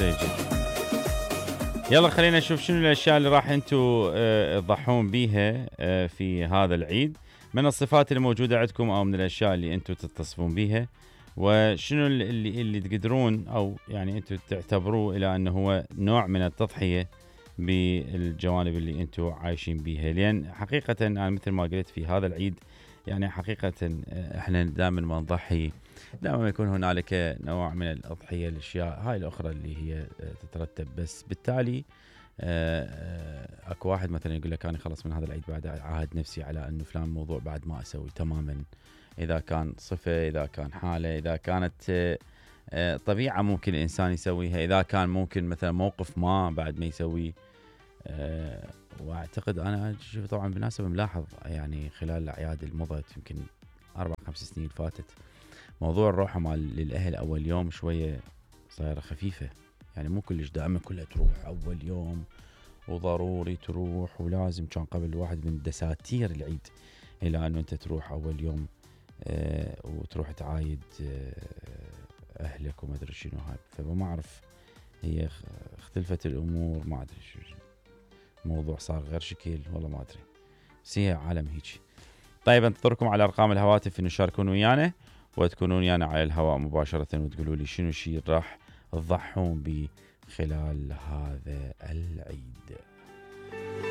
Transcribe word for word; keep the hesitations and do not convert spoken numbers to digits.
سيجي. يلا خلينا نشوف شنو الاشياء اللي راح انتم آه تضحون بيها آه في هذا العيد، من الصفات اللي موجوده عندكم او من الاشياء اللي انتم تتصفون بيها، وشنو اللي اللي تقدرون او يعني انتم تعتبروه الى انه هو نوع من التضحيه بالجوانب اللي انتم عايشين بيها. لان حقيقه انا مثل ما قلت في هذا العيد يعني حقيقه احنا دائما ما نضحي، دائما يكون هنالك نوع من الأضحية، الأشياء هاي الأخرى اللي هي تترتب، بس بالتالي أكو واحد مثلا يقول لك أنا خلص من هذا العيد بعد عاهد نفسي على أنه فلان موضوع بعد ما أسوي تماما، إذا كان صفة، إذا كان حالة، إذا كانت طبيعة ممكن الإنسان يسويها، إذا كان ممكن مثلا موقف ما بعد ما يسوي. وأعتقد أنا شوف طبعا بالمناسبة ملاحظ يعني خلال الأعياد المضت يمكن أربع خمس سنين فاتت، موضوع الروحة مال للأهل أول يوم شوية صايرة خفيفة، يعني مو كلش دائما كلها تروح أول يوم وضروري تروح، ولازم كان قبل واحد من دساتير العيد إلى أنه أنت تروح أول يوم آه وتروح تعايد آه أهلك وما أدري شنو هاي. فما أعرف هي اختلفت الأمور، ما أدري شو الموضوع صار غير شكل والله ما أدري، بس هي عالم هيك. طيب انتظركم على أرقام الهواتف إنه تشاركون ويانا وتكونون ويانا على الهواء مباشرة وتقولوا لي شنو شيء راح تضحون به خلال هذا العيد.